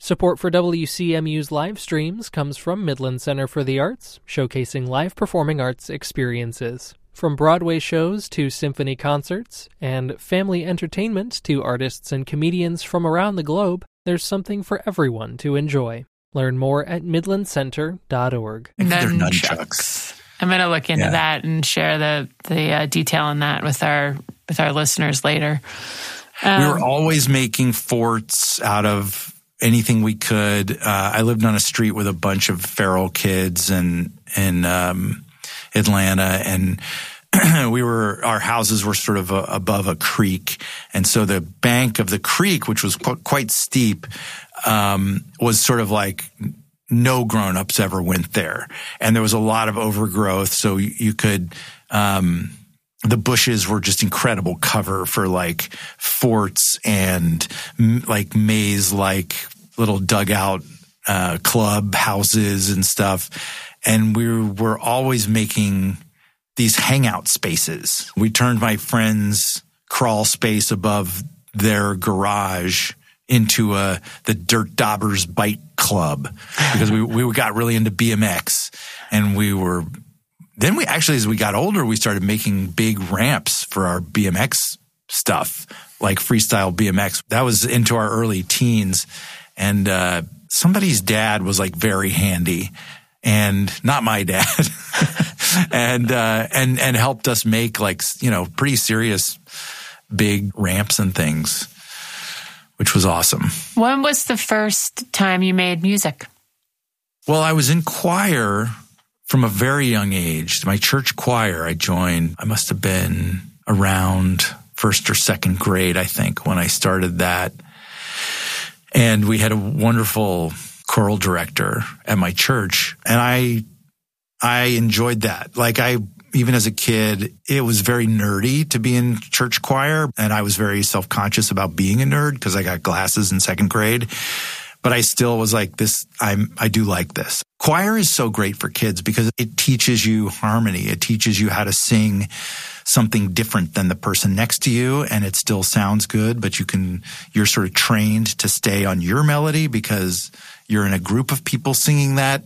Support for WCMU's live streams comes from Midland Center for the Arts, showcasing live performing arts experiences. From Broadway shows to symphony concerts, and family entertainment to artists and comedians from around the globe, there's something for everyone to enjoy. Learn more at midlandcenter.org. I think they're nunchucks. I'm going to look into that and share the detail on that with our listeners later. We were always making forts out of anything we could. I lived on a street with a bunch of feral kids in Atlanta, and our houses were sort of above a creek. And so the bank of the creek, which was quite steep, was sort of like no grown-ups ever went there. And there was a lot of overgrowth. So you could, the bushes were just incredible cover for like forts and like maze-like little dugout club houses and stuff. And we were always making these hangout spaces. We turned my friend's crawl space above their garage into the Dirt Daubers Bike Club because we got really into BMX. And as we got older, we started making big ramps for our BMX stuff, like freestyle BMX. That was into our early teens. And somebody's dad was like very handy, and not my dad, and helped us make like, pretty serious big ramps and things, which was awesome. When was the first time you made music? Well, I was in choir from a very young age. My church choir I joined, I must have been around first or second grade, I think, when I started that. And we had a wonderful choral director at my church, and I enjoyed that. Like even as a kid, it was very nerdy to be in church choir, and I was very self-conscious about being a nerd because I got glasses in second grade. But I still was like I do like this. Choir is so great for kids because it teaches you harmony. It teaches you how to sing something different than the person next to you, and it still sounds good, but you're sort of trained to stay on your melody because you're in a group of people singing that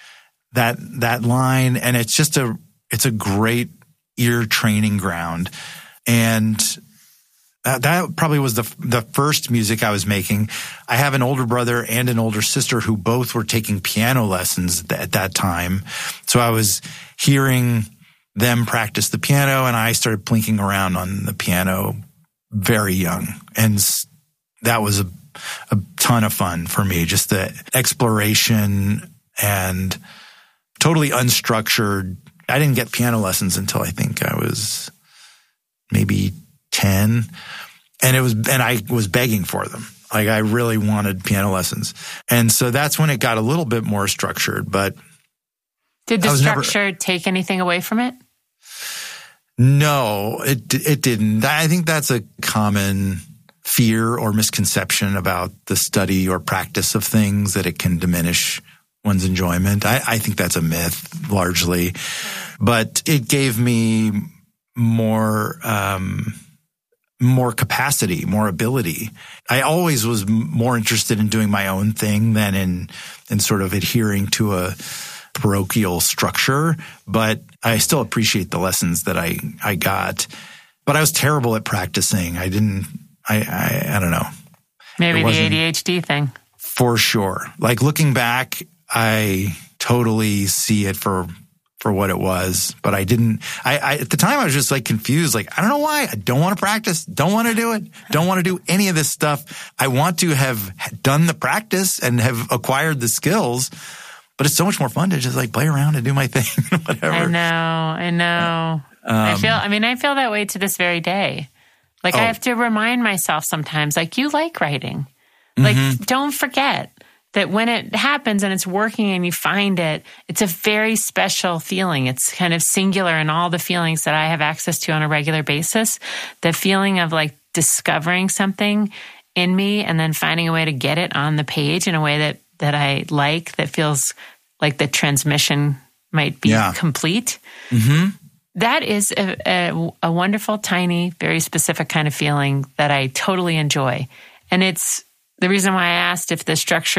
line, and it's a great ear training ground. And that probably was the first music I was making. I have an older brother and an older sister who both were taking piano lessons at that time. So I was hearing them practice the piano, and I started plinking around on the piano very young. And that was a ton of fun for me, just the exploration and totally unstructured. I didn't get piano lessons until I think I was maybe 10. And I was begging for them. Like I really wanted piano lessons. And so that's when it got a little bit more structured, but did the structure take anything away from it? No, it didn't. I think that's a common fear or misconception about the study or practice of things, that it can diminish one's enjoyment. I think that's a myth largely, but it gave me more capacity, more ability. I always was more interested in doing my own thing than in sort of adhering to a parochial structure, but I still appreciate the lessons that I got. But I was terrible at practicing. I don't know. Maybe the ADHD thing. For sure. Like looking back, I totally see it for what it was, but I didn't, at the time I was just like confused. Like, I don't know why. I don't want to practice. Don't want to do it. Don't want to do any of this stuff. I want to have done the practice and have acquired the skills, but it's so much more fun to just like play around and do my thing, whatever. I know. I feel that way to this very day. Like I have to remind myself sometimes, like, you like writing. Like, don't forget that when it happens and it's working and you find it, it's a very special feeling. It's kind of singular in all the feelings that I have access to on a regular basis. The feeling of like discovering something in me and then finding a way to get it on the page in a way that I like, that feels like the transmission might be complete. Mm-hmm. That is a wonderful, tiny, very specific kind of feeling that I totally enjoy. And it's the reason why I asked if the structure